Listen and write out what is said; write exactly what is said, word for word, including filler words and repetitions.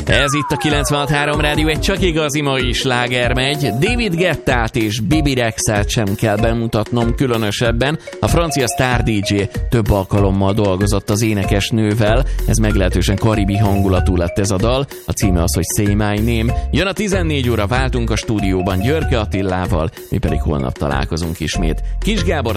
Ez itt a kilencvenhat három Rádió, egy csak igazi mai sláger megy. David Guettát és Bibi Rexát sem kell bemutatnom különösebben. A francia sztár dé dzsé több alkalommal dolgozott az énekesnővel. Ez meglehetősen karibi hangulatú lett ez a dal. A címe az, hogy Say My Name. Jön a tizennégy óra, váltunk a stúdióban Györke Attilával, mi pedig holnap találkozunk ismét. Kis Gábor